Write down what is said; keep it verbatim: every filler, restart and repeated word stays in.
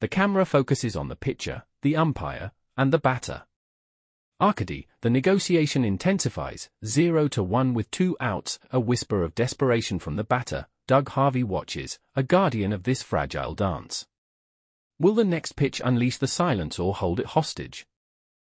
The camera focuses on the pitcher, the umpire, and the batter. Arcady, the negotiation intensifies, zero to one with two outs, a whisper of desperation from the batter. Doug Harvey watches, a guardian of this fragile dance. Will the next pitch unleash the silence or hold it hostage?